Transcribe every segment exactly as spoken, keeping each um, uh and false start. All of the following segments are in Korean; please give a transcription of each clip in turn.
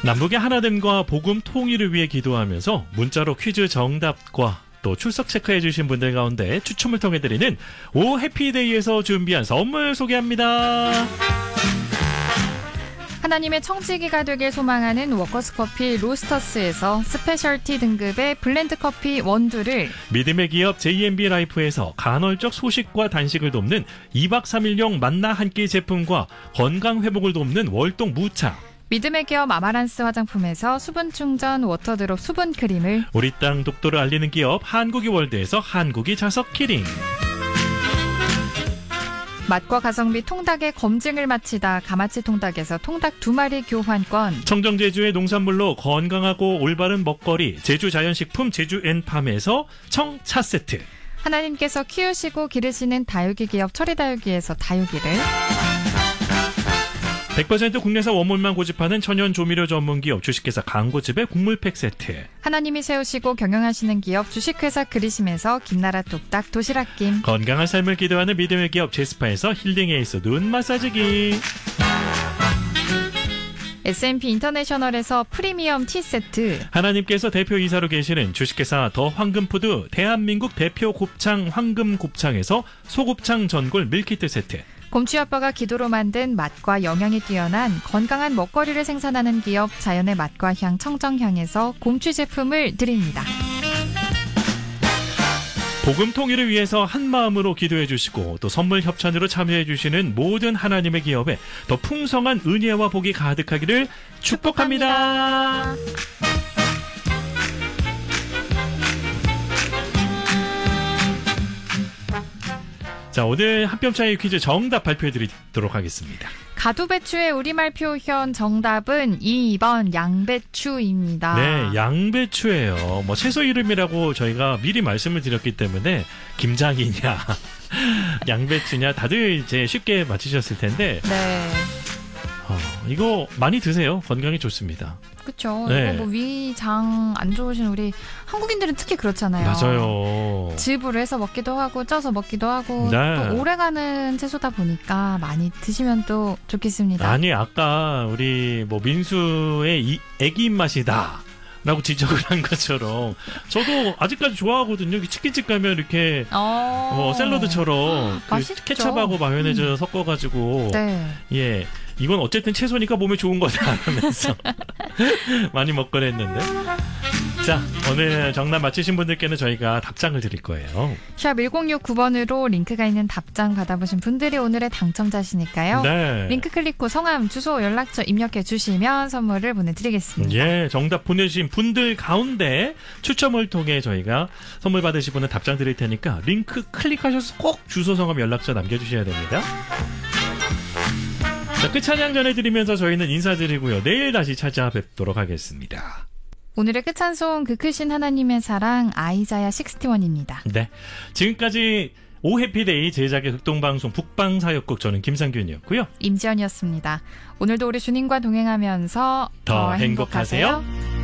남북의 하나됨과 복음 통일을 위해 기도하면서 문자로 퀴즈 정답과 또 출석 체크해 주신 분들 가운데 추첨을 통해 드리는 오 해피데이에서 준비한 선물 소개합니다. 하나님의 청지기가 되길 소망하는 워커스커피 로스터스에서 스페셜티 등급의 블렌드 커피 원두를, 믿음의 기업 제이엠비 라이프에서 간헐적 소식과 단식을 돕는 이 박 삼 일용 만나 한 끼 제품과 건강 회복을 돕는 월동 무차, 믿음의 기업 아마란스 화장품에서 수분 충전 워터드롭 수분 크림을, 우리 땅 독도를 알리는 기업 한국이 월드에서 한국이 자석 키링, 맛과 가성비 통닭의 검증을 마치다 가마치 통닭에서 통닭 두 마리 교환권, 청정제주의 농산물로 건강하고 올바른 먹거리 제주 자연식품 제주 앤팜에서 청차 세트, 하나님께서 키우시고 기르시는 다육이 기업 철이다육이에서 다육이를, 백 퍼센트 국내산 원물만 고집하는 천연 조미료 전문 기업 주식회사 강고집의 국물팩 세트, 하나님이 세우시고 경영하시는 기업 주식회사 그리심에서 김나라 뚝딱 도시락김, 건강한 삶을 기도하는 믿음의 기업 제스파에서 힐링 에이스 눈 마사지기, 에스엠피 인터내셔널에서 프리미엄 티 세트, 하나님께서 대표이사로 계시는 주식회사 더 황금푸드 대한민국 대표 곱창 황금곱창에서 소곱창 전골 밀키트 세트, 곰취 아빠가 기도로 만든 맛과 영양이 뛰어난 건강한 먹거리를 생산하는 기업 자연의 맛과 향 청정향에서 곰취 제품을 드립니다. 복음 통일을 위해서 한 마음으로 기도해 주시고 또 선물 협찬으로 참여해 주시는 모든 하나님의 기업에 더 풍성한 은혜와 복이 가득하기를 축복합니다. 축복합니다. 자, 오늘 한 뼘 차이 퀴즈 정답 발표해 드리도록 하겠습니다. 가두배추의 우리말 표현 정답은 이 번 양배추입니다. 네, 양배추예요. 뭐 채소 이름이라고 저희가 미리 말씀을 드렸기 때문에 김장이냐 양배추냐 다들 이제 쉽게 맞히셨을 텐데. 네. 어, 이거 많이 드세요. 건강에 좋습니다. 그렇죠. 네. 이거 뭐 위장 안 좋으신 우리 한국인들은 특히 그렇잖아요. 맞아요. 즙으로 해서 먹기도 하고 쪄서 먹기도 하고 네. 또 오래가는 채소다 보니까 많이 드시면 또 좋겠습니다. 아니 아까 우리 뭐 민수의 이 애기 입맛이다 라고 지적을 한 것처럼 저도 아직까지 좋아하거든요. 치킨집 가면 이렇게 어... 뭐 샐러드처럼 그 케첩하고 마요네즈 음. 섞어가지고 네. 예 이건 어쨌든 채소니까 몸에 좋은 거다 하면서 많이 먹곤 했는데. 자, 오늘 정답 맞히신 분들께는 저희가 답장을 드릴 거예요. 샵 일공육구 번으로 링크가 있는 답장 받아보신 분들이 오늘의 당첨자시니까요. 네. 링크 클릭 후 성함, 주소, 연락처 입력해 주시면 선물을 보내드리겠습니다. 예, 정답 보내주신 분들 가운데 추첨을 통해 저희가 선물 받으실 분은 답장 드릴 테니까 링크 클릭하셔서 꼭 주소, 성함, 연락처 남겨주셔야 됩니다. 자, 끝찬양 전해드리면서 저희는 인사드리고요. 내일 다시 찾아뵙도록 하겠습니다. 오늘의 끝찬송 그 크신 하나님의 사랑 아이자야 육십일입니다. 네, 지금까지 오해피데이 제작의 극동방송 북방사역국 저는 김상균이었고요. 임지연이었습니다. 오늘도 우리 주님과 동행하면서 더, 더 행복하세요.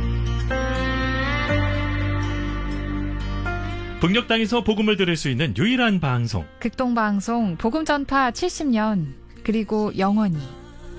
행복하세요. 북녘 땅에서 복음을 들을 수 있는 유일한 방송 극동방송 복음 전파 칠십 년 그리고 영원히